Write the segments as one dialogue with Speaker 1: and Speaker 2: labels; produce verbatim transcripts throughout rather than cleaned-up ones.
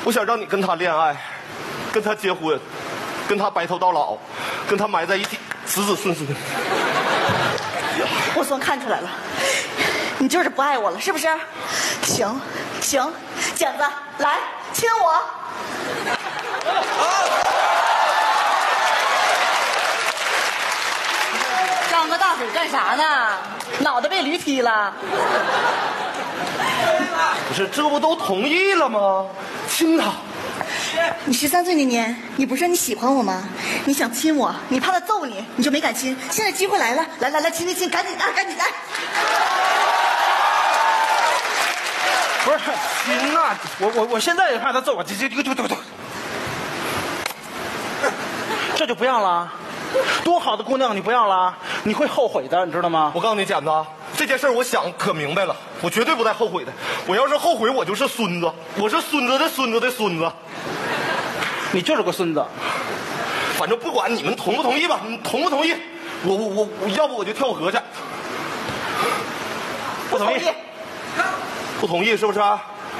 Speaker 1: 我想让你跟他恋爱，跟他结婚，跟他白头到老，跟他埋在一起，子子孙孙。
Speaker 2: 我算看出来了，你就是不爱我了，是不是？行行，剪子，来亲我。张个大嘴干啥呢？脑袋被驴踢了。
Speaker 1: 不是，这不都同意了吗？亲他。
Speaker 2: 你十三岁那年，你不是说你喜欢我吗？你想亲我，你怕他揍你，你就没敢亲。现在机会来了，来来来，亲亲亲，赶紧的，赶紧的。
Speaker 3: 不是亲呐、啊，我我我现在也怕他揍我，这这这这这这，这就不要了。多好的姑娘你不要了，你会后悔的，你知道吗？
Speaker 1: 我告诉你，剪子，这件事我想可明白了，我绝对不带后悔的。我要是后悔，我就是孙子，我是孙子的孙子的孙子。
Speaker 3: 你就是个孙子。
Speaker 1: 反正不管你们同不同意吧，你同不同意？我我我我，要不我就跳河去。
Speaker 2: 不同意。
Speaker 1: 不同意是不是？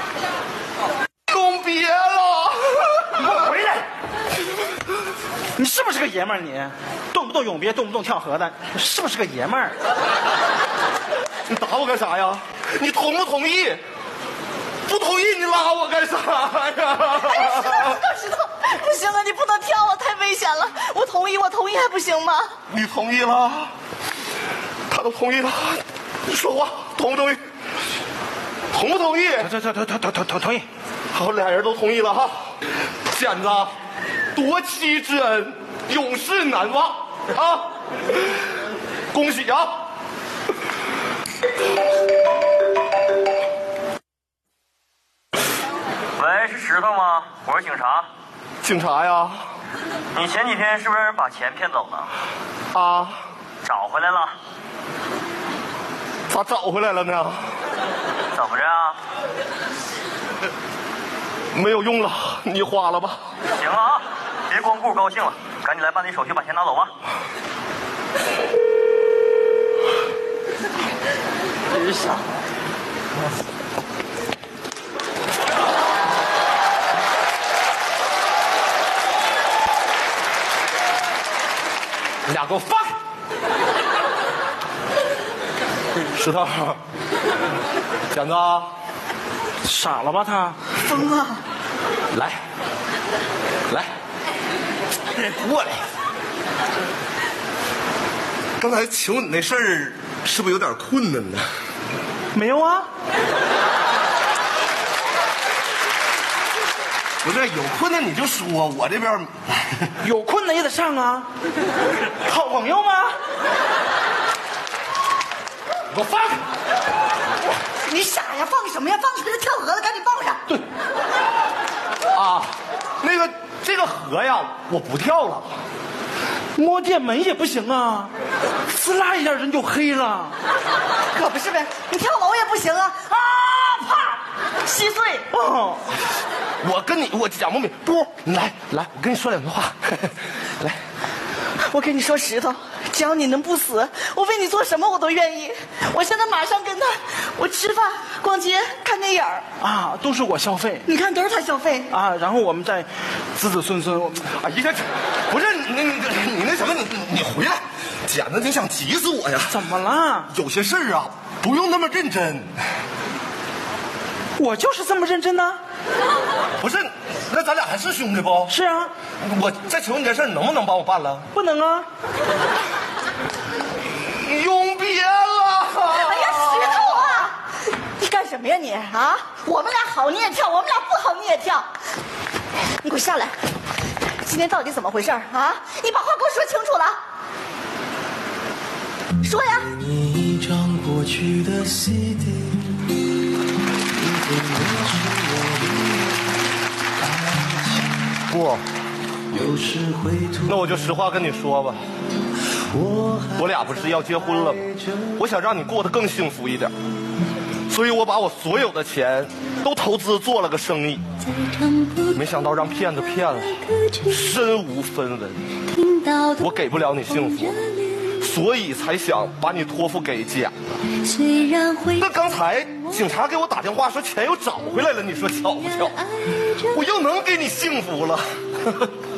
Speaker 1: 公别了，
Speaker 3: 你给我回来！你是不是个爷们儿？你动不动永别，动不动跳河的，是不是个爷们儿？
Speaker 1: 你打我干啥呀？你同不同意？不同意你拉我干啥呀？
Speaker 2: 哎呀，石头，石头，不行了，你不能跳啊，太危险了。我同意，我同意还不行吗？
Speaker 1: 你同意了，他都同意了，你说话同不同意？同不同意？
Speaker 3: 同同同同同同同意。
Speaker 1: 好，俩人都同意了哈。剪子，夺妻之恩，永世难忘啊！恭喜啊！
Speaker 4: 喂，是石头吗？我是警察。
Speaker 1: 警察呀？
Speaker 4: 你前几天是不是把钱骗走了？
Speaker 1: 啊？
Speaker 4: 找回来了。
Speaker 1: 咋找回来了呢？
Speaker 4: 怎么着啊？
Speaker 1: 没有用了，你花了吧。
Speaker 4: 行了啊，别光顾高兴了，赶紧来办理手续，把钱拿走吧。
Speaker 3: 真是傻。
Speaker 1: 你俩给我放开！石头，剪子，
Speaker 3: 傻了吧他？
Speaker 2: 疯了！
Speaker 1: 来，来，过来。刚才求你那事儿是不是有点困难呢？
Speaker 3: 没有啊。
Speaker 1: 不是，有困难你就说，我这边
Speaker 3: 有困难也得上啊。好朋友吗？
Speaker 1: 给我放开！
Speaker 2: 你傻呀？放什么呀？放你这跳河了，赶紧抱上。
Speaker 1: 对。啊，那个这个河呀，我不跳了。
Speaker 3: 摸电门也不行啊，呲啦一下人就黑了。
Speaker 2: 可不是呗，你跳楼也不行啊！啊，啪，稀碎。
Speaker 3: 哦，
Speaker 1: 我跟你我讲不明，不，你来来，我跟你说两句话。来，
Speaker 2: 我跟你说，石头，只要你能不死，我为你做什么我都愿意。我现在马上跟他，我吃饭、逛街、看电影
Speaker 3: 啊，都是我消费。
Speaker 2: 你看，都是他消费
Speaker 3: 啊，然后我们再子子孙孙。
Speaker 1: 哎呀，不是你你你那什么，你你回来，简直挺想急死我呀！
Speaker 3: 怎么了？
Speaker 1: 有些事儿啊，不用那么认真。
Speaker 3: 我就是这么认真呢。
Speaker 1: 不是，那咱俩还是兄弟不？
Speaker 3: 是啊。
Speaker 1: 我再求你件事，你能不能帮我办了？
Speaker 3: 不能啊。
Speaker 1: 永别了！
Speaker 2: 哎呀，石头啊，你干什么呀你啊？我们俩好你也跳，我们俩不好你也跳。你给我下来！今天到底怎么回事啊？你把话给我说清楚了。说呀！
Speaker 5: 一张过去的 C D。
Speaker 1: 不，那我就实话跟你说吧，我俩不是要结婚了吗？我想让你过得更幸福一点，所以我把我所有的钱都投资做了个生意，没想到让骗子骗了，身无分文，我给不了你幸福， 所以才想把你托付给家。
Speaker 5: 虽然会
Speaker 1: 那刚才警察给我打电话说钱又找回来了，你说巧不巧？我又能给你幸福了。